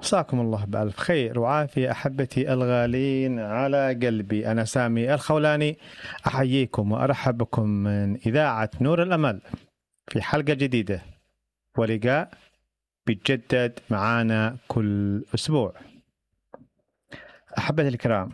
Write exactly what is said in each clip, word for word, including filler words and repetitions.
مساكم الله بألف خير وعافية أحبتي الغالين على قلبي. أنا سامي الخولاني، أحييكم وأرحب بكم من إذاعة نور الأمل في حلقة جديدة ولقاء بيتجدد معانا كل أسبوع. أحبتي الكرام،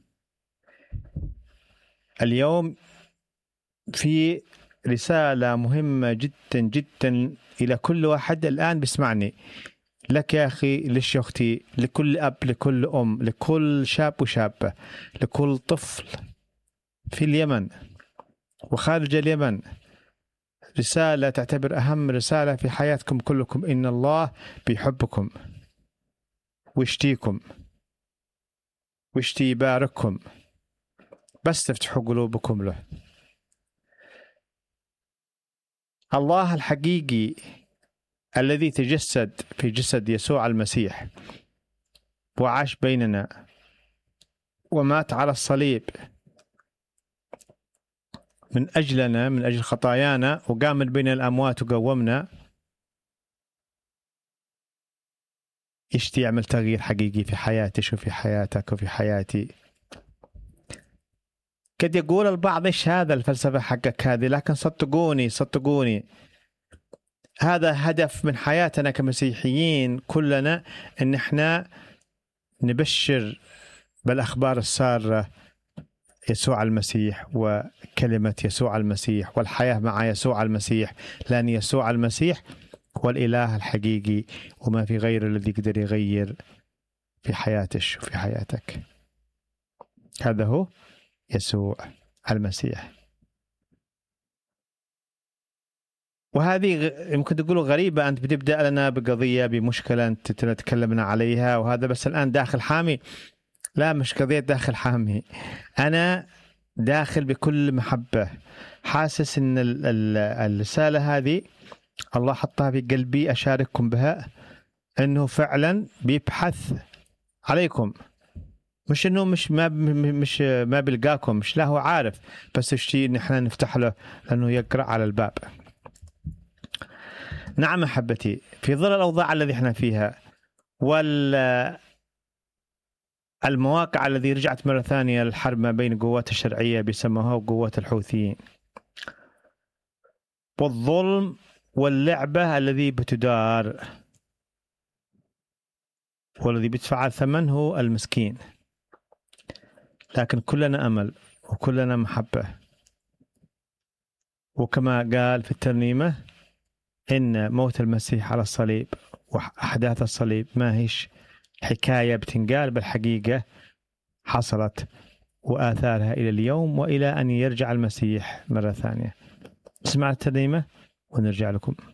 اليوم في رسالة مهمة جدا جدا إلى كل واحد الآن بيسمعني، لك يا أخي، لش أختي، لكل أب، لكل أم، لكل شاب وشابة، لكل طفل في اليمن وخارج اليمن. رسالة تعتبر أهم رسالة في حياتكم كلكم. إن الله بيحبكم ويشتيكم ويشتي يبارككم، بس تفتحوا قلوبكم له. الله الحقيقي الذي تجسد في جسد يسوع المسيح وعاش بيننا ومات على الصليب من أجلنا، من أجل خطايانا، وقام من بين الأموات وقومنا، يشتي يعمل تغيير حقيقي في حياتك وفي حياتك وفي حياتي. قد يقول البعض إيش هذا الفلسفة حقك هذه، لكن صدقوني صدقوني هذا هدف من حياتنا كمسيحيين كلنا، إن إحنا نبشر بالأخبار السارة يسوع المسيح وكلمة يسوع المسيح والحياة مع يسوع المسيح، لأن يسوع المسيح هو الإله الحقيقي وما في غيره الذي يقدر يغير في حياتك وفي حياتك. هذا هو يسوع المسيح. وهذه يمكن تقولوا غريبة، أنت بتبدأ لنا بقضية بمشكلة أنت تكلمنا عليها وهذا بس الآن داخل حامي. لا، مش قضية داخل حامي، أنا داخل بكل محبة، حاسس إن الرسالة هذه الله حطها في قلبي أشارككم بها، إنه فعلا بيبحث عليكم، مش إنه مش ما مش ما بيلقاكم، مش لا، هو عارف، بس الشيء إن إحنا نفتح له لأنه يقرأ على الباب. نعم أحبتي، في ظل الأوضاع التي إحنا فيها وال المواقع الذي رجعت مرة ثانية الحرب ما بين قوات الشرعية بيسموها وقوات الحوثيين، والظلم واللعبة الذي بتدار، والذي بيدفع الثمن هو المسكين. لكن كلنا أمل وكلنا محبة، وكما قال في الترنيمة إن موت المسيح على الصليب وأحداث الصليب ما هيش حكاية بتنقال، بالحقيقة حصلت وآثارها إلى اليوم وإلى أن يرجع المسيح مرة ثانية. اسمع الترنيمة ونرجع لكم.